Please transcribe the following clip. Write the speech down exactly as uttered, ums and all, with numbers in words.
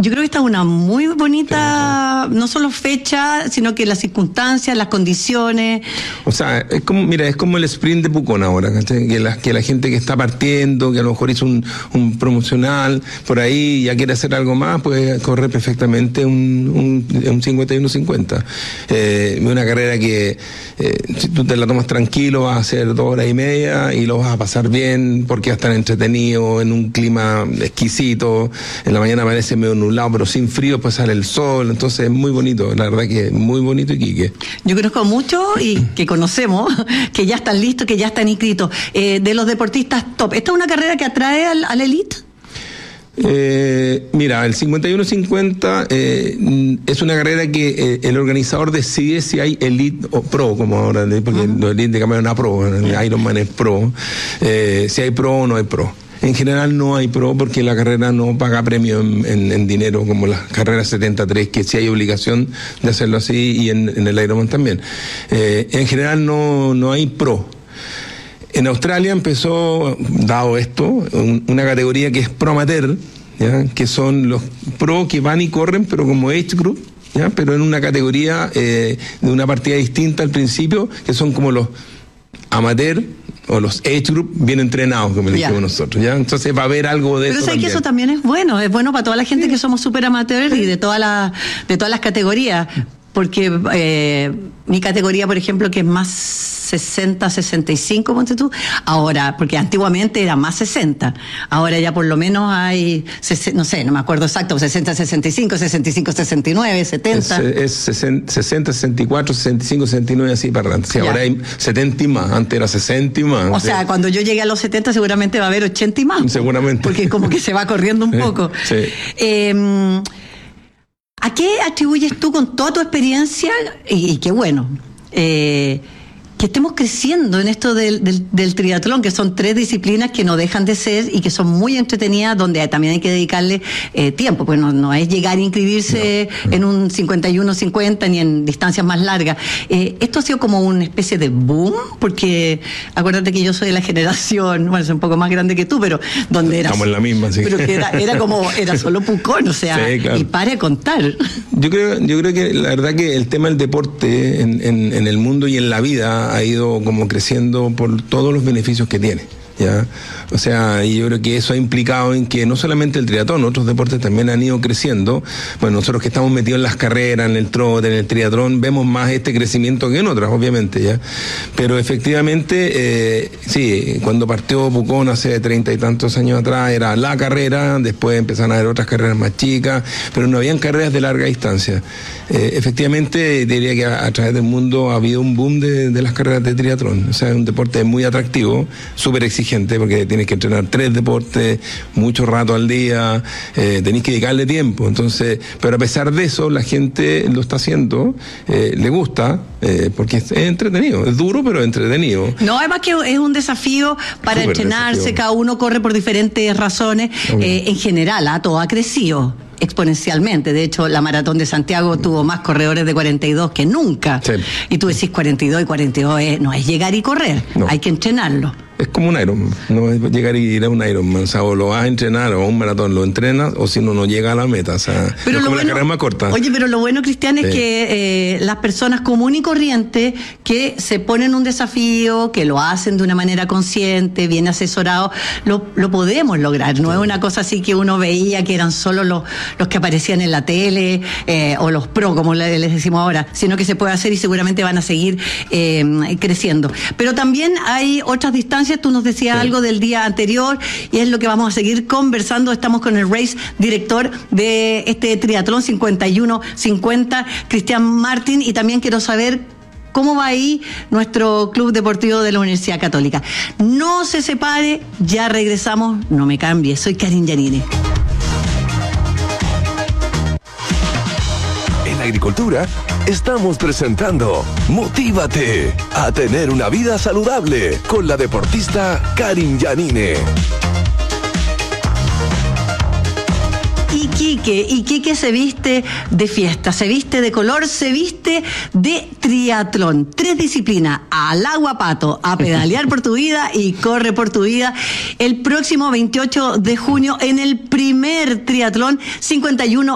Yo creo que esta es una muy bonita, no solo fecha, sino que las circunstancias, las condiciones. O sea, es como, mira, es como el sprint de Pucón ahora, ¿cachai? Que la, que la gente que está partiendo, que a lo mejor hizo un, un promocional, por ahí ya quiere hacer algo más, puede correr perfectamente un, un, un cincuenta y uno cincuenta. Eh, una carrera que eh, si tú te la tomas tranquilo, vas a hacer dos horas y media y lo vas a pasar bien, porque va a estar entretenido, en un clima exquisito. En la mañana parece medio nublado, pero sin frío, pues sale el sol, entonces es muy bonito, la verdad que es muy bonito Iquique. Yo conozco mucho y que conocemos, que ya están listos, que ya están inscritos, eh, de los deportistas top. ¿Esta es una carrera que atrae al, al elite? Eh, mira, el cincuenta y uno cincuenta eh, es una carrera que eh, el organizador decide si hay elite o pro, como ahora, porque uh-huh. los elite cambiaron a pro, el Ironman es pro, eh, si hay pro o no hay pro. En general no hay pro porque la carrera no paga premio en, en, en dinero como las carreras setenta y tres, que sí hay obligación de hacerlo así, y en, en el Ironman también. Eh, en general no, no hay pro. En Australia empezó, dado esto, un, una categoría que es pro amateur, ¿ya? Que son los pro que van y corren, pero como age group, ¿ya? Pero en una categoría eh, de una partida distinta al principio, que son como los amateur o los age group bien entrenados, como le dijimos nosotros, ¿ya? Entonces va a haber algo de Pero eso. Pero sé que eso también es bueno, es bueno para toda la gente sí. que somos súper amateurs sí. y de todas las de todas las categorías. Porque eh, mi categoría, por ejemplo, que es más sesenta, sesenta y cinco, ponte tú, ahora, porque antiguamente era más sesenta, ahora ya por lo menos hay, no sé, no me acuerdo exacto, sesenta, sesenta y cinco, sesenta y cinco, sesenta y nueve, setenta. Es, es sesenta, sesenta y cuatro, sesenta y cinco, sesenta y nueve, así para adelante. Sí, ahora hay setenta y más, antes era sesenta y más. O sea, sea, cuando yo llegue a los setenta seguramente va a haber ochenta y más. Seguramente. Porque como que se va corriendo un poco. Sí. Eh, ¿A qué atribuyes tú con toda tu experiencia, y, y qué bueno, eh, que estemos creciendo en esto del, del, del triatlón, que son tres disciplinas que no dejan de ser y que son muy entretenidas, donde también hay que dedicarle eh, tiempo, pues no, no es llegar a inscribirse no, no. en un cincuenta y uno cincuenta ni en distancias más largas. Eh, esto ha sido como una especie de boom, porque acuérdate que yo soy de la generación, bueno, soy un poco más grande que tú, pero donde era... Estamos en la misma, sí. Pero que era, era como, era solo Pucón, o sea, sí, claro. y para de contar. Yo creo, yo creo que la verdad que el tema del deporte en, en, en el mundo y en la vida ha ido como creciendo por todos los beneficios que tiene, ¿ya? O sea, y yo creo que eso ha implicado en que no solamente el triatlón, otros deportes también han ido creciendo. Bueno, nosotros que estamos metidos en las carreras, en el trote, en el triatlón, vemos más este crecimiento que en otras, obviamente, ¿ya? Pero efectivamente, eh, sí, cuando partió Pucón hace treinta y tantos años atrás, era la carrera, después empezaron a haber otras carreras más chicas, pero no habían carreras de larga distancia. Eh, efectivamente, diría que a, a través del mundo ha habido un boom de, de las carreras de triatlón. O sea, es un deporte muy atractivo, súper exigente, porque tienes que entrenar tres deportes, mucho rato al día, eh, tenés que dedicarle tiempo. Entonces, pero a pesar de eso, la gente lo está haciendo, eh, le gusta, eh, porque es, es entretenido, es duro, pero entretenido. No, además que es un desafío para súper entrenarse, desafío. Cada uno corre por diferentes razones, okay. eh, en general, ¿ah? Todo ha crecido exponencialmente. De hecho, la Maratón de Santiago tuvo más corredores de cuarenta y dos que nunca. Sí. Y tú decís cuarenta y dos, y cuarenta y dos es, no es llegar y correr, no. Hay que entrenarlo. Es como un Ironman, no es llegar y ir a un Ironman, o sea, o lo vas a entrenar o a un maratón, lo entrenas, o si no, no llega a la meta, o sea, pero es como bueno, la carrera más corta. Oye, pero lo bueno, Cristian, es sí. que eh, las personas comunes y corrientes que se ponen un desafío, que lo hacen de una manera consciente, bien asesorado, lo, lo podemos lograr, no sí. es una cosa así que uno veía que eran solo los, los que aparecían en la tele, eh, o los pro, como les decimos ahora, sino que se puede hacer y seguramente van a seguir eh, creciendo. Pero también hay otras distancias. Tú nos decías sí. algo del día anterior y es lo que vamos a seguir conversando. Estamos con el race director de este triatlón cincuenta y uno cincuenta, Cristian Martín, y también quiero saber cómo va ahí nuestro club deportivo de la Universidad Católica. No se separe, ya regresamos, no me cambie, soy Karin Yanine. Agricultura, estamos presentando Motívate a tener una vida saludable con la deportista Karin Yanine. Iquique, Iquique se viste de fiesta, se viste de color, se viste de triatlón. Tres disciplinas, al agua pato, a pedalear por tu vida y corre por tu vida. El próximo veintiocho de junio en el primer triatlón cincuenta y uno